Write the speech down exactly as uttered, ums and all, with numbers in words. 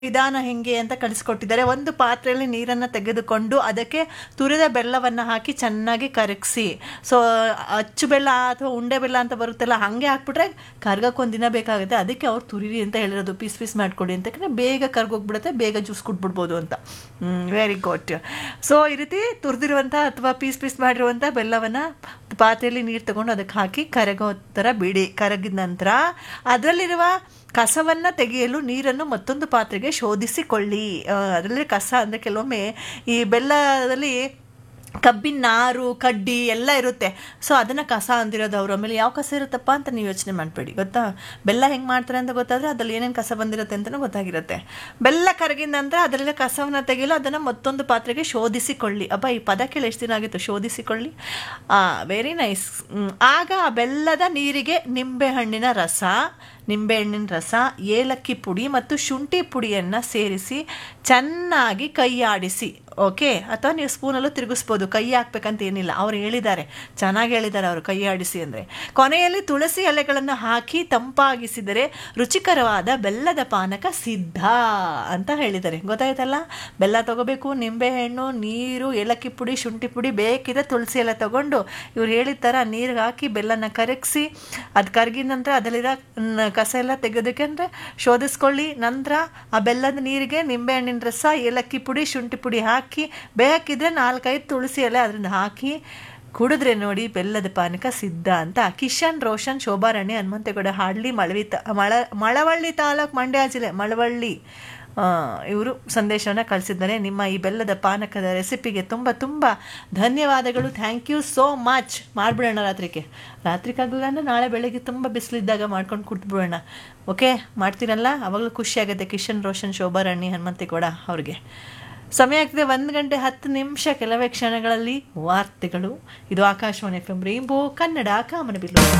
ವಿಧಾನ ಹೆಂಗೆ ಅಂತ ಕಲಿಸ್ಕೊಟ್ಟಿದ್ದಾರೆ. ಒಂದು ಪಾತ್ರೆಯಲ್ಲಿ ನೀರನ್ನು ತೆಗೆದುಕೊಂಡು ಅದಕ್ಕೆ ತುರಿದ ಬೆಲ್ಲವನ್ನು ಹಾಕಿ ಚೆನ್ನಾಗಿ ಕರಗಿಸಿ, ಸೊ ಅಚ್ಚು ಬೆಲ್ಲ ಅಥವಾ ಉಂಡೆ ಬೆಲ್ಲ ಅಂತ ಬರುತ್ತಲ್ಲ, ಹಾಗೆ ಹಾಕ್ಬಿಟ್ರೆ ಕರ್ಗಕ್ಕೊಂದು ದಿನ ಬೇಕಾಗುತ್ತೆ. ಅದಕ್ಕೆ ಅವ್ರು ತುರಿರಿ ಅಂತ ಹೇಳಿರೋದು, ಪೀಸ್ ಪೀಸ್ ಮಾಡ್ಕೊಡಿ ಅಂತ, ಯಾಕಂದರೆ ಬೇಗ ಕರ್ಗೋಗ್ಬಿಡುತ್ತೆ, ಬೇಗ ಜ್ಯೂಸ್ ಕುಟ್ಬಿಡ್ಬೋದು ಅಂತ. Very good. ಸೊ ಈ ರೀತಿ ತುರಿದಿರುವಂಥ ಅಥವಾ ಪೀಸ್ ಪೀಸ್ ಮಾಡಿರುವಂಥ ಬೆಲ್ಲವನ್ನು ಪಾತ್ರೆಯಲ್ಲಿ ನೀರು ತಗೊಂಡು ಅದಕ್ಕೆ ಹಾಕಿ ಕರಗೋ ಥರ ಬಿಡಿ. ಕರಗಿದ ನಂತರ ಅದರಲ್ಲಿರುವ ಕಸವನ್ನು ತೆಗೆಯಲು ನೀರನ್ನು ಮತ್ತೊಂದು ಪಾತ್ರೆಗೆ ಶೋಧಿಸಿಕೊಳ್ಳಿ. ಅದರಲ್ಲಿ ಕಸ ಅಂದರೆ ಕೆಲವೊಮ್ಮೆ ಈ ಬೆಲ್ಲದಲ್ಲಿ ಕಬ್ಬಿನ ನಾರು, ಕಡ್ಡಿ ಎಲ್ಲ ಇರುತ್ತೆ. ಸೊ ಅದನ್ನು ಕಸ ಅಂದಿರೋದು ಅವರು. ಆಮೇಲೆ ಯಾವ ಕಸ ಇರುತ್ತಪ್ಪ ಅಂತ ನೀವು ಯೋಚನೆ ಮಾಡಬೇಡಿ, ಗೊತ್ತಾ. ಬೆಲ್ಲ ಹೆಂಗೆ ಮಾಡ್ತಾರೆ ಅಂತ ಗೊತ್ತಾದರೆ ಅದರಲ್ಲಿ ಏನೇನು ಕಸ ಬಂದಿರುತ್ತೆ ಅಂತಲೂ ಗೊತ್ತಾಗಿರುತ್ತೆ. ಬೆಲ್ಲ ಕರಗಿದ ನಂತರ ಅದರಲ್ಲಿ ಕಸವನ್ನು ತೆಗೆಯಲು ಅದನ್ನು ಮತ್ತೊಂದು ಪಾತ್ರೆಗೆ ಶೋಧಿಸಿಕೊಳ್ಳಿ. ಅಬ್ಬಾ, ಈ ಪದ ಕೇಳಿ ಎಷ್ಟು ದಿನ ಆಗಿತ್ತು, ಶೋಧಿಸಿಕೊಳ್ಳಿ. Very nice. ಆಗ ಆ ಬೆಲ್ಲದ ನೀರಿಗೆ ನಿಂಬೆಹಣ್ಣಿನ ರಸ ನಿಂಬೆಹಣ್ಣಿನ ರಸ ಏಲಕ್ಕಿ ಪುಡಿ ಮತ್ತು ಶುಂಠಿ ಪುಡಿಯನ್ನು ಸೇರಿಸಿ ಚೆನ್ನಾಗಿ ಕೈ ಆಡಿಸಿ. ಓಕೆ, ಅಥವಾ ನೀವು ಸ್ಪೂನಲ್ಲೂ ತಿರುಗಿಸ್ಬೋದು, ಕೈ ಹಾಕ್ಬೇಕಂತ ಏನಿಲ್ಲ. ಅವ್ರು ಹೇಳಿದ್ದಾರೆ, ಚೆನ್ನಾಗಿ ಹೇಳಿದ್ದಾರೆ ಅವರು, ಕೈ ಆಡಿಸಿ ಅಂದರೆ. ಕೊನೆಯಲ್ಲಿ ತುಳಸಿ ಎಲೆಗಳನ್ನು ಹಾಕಿ ತಂಪಾಗಿಸಿದರೆ ರುಚಿಕರವಾದ ಬೆಲ್ಲದ ಪಾನಕ ಸಿದ್ಧ ಅಂತ ಹೇಳಿದ್ದಾರೆ. ಗೊತ್ತಾಯ್ತಲ್ಲ. ಬೆಲ್ಲ ತಗೋಬೇಕು, ನಿಂಬೆಹಣ್ಣು, ನೀರು, ಏಲಕ್ಕಿ ಪುಡಿ, ಶುಂಠಿ ಪುಡಿ, ಬೇಕಿದ್ರೆ ತುಳಸಿ ಎಲೆ ತಗೊಂಡು ಇವ್ರು ಹೇಳಿದ ಥರ ನೀರಿಗೆ ಹಾಕಿ ಬೆಲ್ಲನ ಕರಗಿಸಿ, ಅದು ಕರಗಿದ ನಂತರ ಅದರಲ್ಲಿರೋ ಕಸ ಎಲ್ಲ ತೆಗೆಯೋದಕ್ಕೆ ಅಂದರೆ ಶೋಧಿಸ್ಕೊಳ್ಳಿ. ನಂತರ ಆ ಬೆಲ್ಲದ ನೀರಿಗೆ ನಿಂಬೆಹಣ್ಣಿನ ರಸ, ಏಲಕ್ಕಿ ಪುಡಿ, ಶುಂಠಿ ಪುಡಿ ಹಾಕಿ, ಬೇಕಿದ್ರೆ ನಾಲ್ಕೈದು ತುಳಸಿ ಎಲೆ ಅದರಿಂದ ಹಾಕಿ ಕುಡಿದ್ರೆ ನೋಡಿ ಬೆಲ್ಲದ ಪಾನಕ ಸಿದ್ಧ ಅಂತ. ಕಿಶನ್ ರೋಷನ್ ಶೋಭಾರಾಣಿ ಹನುಮಂತೇಗೌಡ ಹಾಡ್ಲಿ, ಮಳವಿ ತ ಮಳ ಮಳವಳ್ಳಿ ತಾಲೂಕು, ಮಂಡ್ಯ ಜಿಲ್ಲೆ, ಮಳವಳ್ಳಿ ಇವರು ಸಂದೇಶವನ್ನು ಕಳಿಸಿದ್ದಾರೆ. ನಿಮ್ಮ ಈ ಬೆಲ್ಲದ ಪಾನಕದ ರೆಸಿಪಿಗೆ ತುಂಬ ತುಂಬ ಧನ್ಯವಾದಗಳು. Thank you so much. ಮಾಡಿಬಿಡೋಣ ರಾತ್ರಿಗೆ. ರಾತ್ರಿಗಾಗಲ್ಲ ಅಂದರೆ ನಾಳೆ ಬೆಳಗ್ಗೆ ತುಂಬ ಬಿಸಿಲಿದ್ದಾಗ ಮಾಡ್ಕೊಂಡು ಕುಡ್ದುಬಿಡೋಣ. ಓಕೆ, ಮಾಡ್ತೀರಲ್ಲ, ಅವಾಗಲೂ ಖುಷಿಯಾಗುತ್ತೆ. ಕಿಶನ್ ರೋಷನ್ ಶೋಭಾರಾಣಿ ಹನುಮಂತೇಗೌಡ ಅವ್ರಿಗೆ. ಸಮಯ ಆಗ್ತದೆ ಒಂದು ಗಂಟೆ ಹತ್ತು ನಿಮಿಷ. ಕೆಲವೇ ಕ್ಷಣಗಳಲ್ಲಿ ವಾರ್ತೆಗಳು. ಇದು Akashvani F M rainbow Kannada ಕಾಮನಬಿಲ್ಲು.